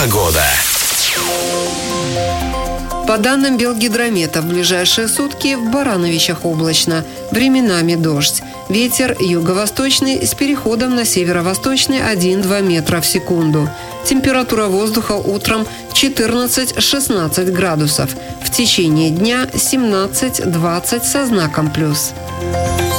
Погода. По данным Белгидромета, в ближайшие сутки в Барановичах облачно, временами дождь. Ветер юго-восточный с переходом на северо-восточный 1-2 метра в секунду. Температура воздуха утром 14-16 градусов. В течение дня 17-20 со знаком плюс.